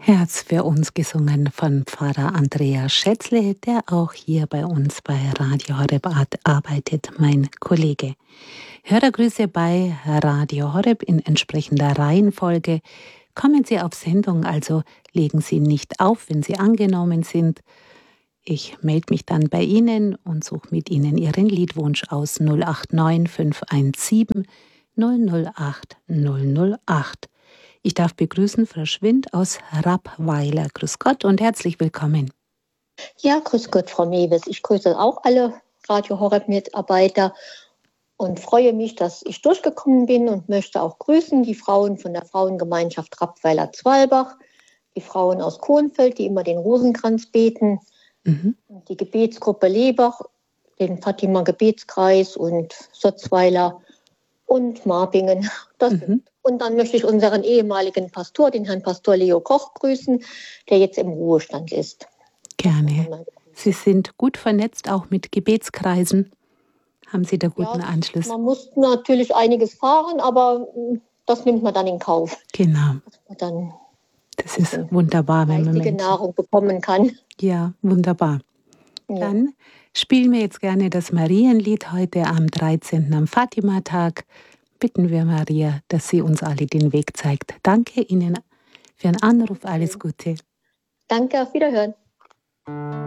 Herz für uns gesungen von Pfarrer Andreas Schätzle, der auch hier bei uns bei Radio Horeb arbeitet, mein Kollege. Hörergrüße bei Radio Horeb in entsprechender Reihenfolge. Kommen Sie auf Sendung, also legen Sie nicht auf, wenn Sie angenommen sind. Ich melde mich dann bei Ihnen und suche mit Ihnen Ihren Liedwunsch aus 089 517 008 008. Ich darf begrüßen Frau Schwind aus Rappweiler. Grüß Gott und herzlich willkommen. Ja, grüß Gott, Frau Mewes. Ich grüße auch alle Radio Horeb-Mitarbeiter und freue mich, dass ich durchgekommen bin und möchte auch grüßen die Frauen von der Frauengemeinschaft Rappweiler-Zwalbach, die Frauen aus Kohnfeld, die immer den Rosenkranz beten, die Gebetsgruppe Lebach, den Fatima-Gebetskreis und Sotzweiler und Marpingen. Und dann möchte ich unseren ehemaligen Pastor, den Herrn Pastor Leo Koch, grüßen, der jetzt im Ruhestand ist. Gerne. Sie sind gut vernetzt, auch mit Gebetskreisen. Haben Sie da guten Anschluss? Man muss natürlich einiges fahren, aber das nimmt man dann in Kauf. Genau. Das ist wunderbar, wenn man geistige Nahrung bekommen kann. Ja, wunderbar. Ja. Dann spielen wir jetzt gerne das Marienlied heute am 13. am Fatima-Tag. Bitten wir Maria, dass sie uns alle den Weg zeigt. Danke Ihnen für den Anruf. Alles Gute. Danke, auf Wiederhören.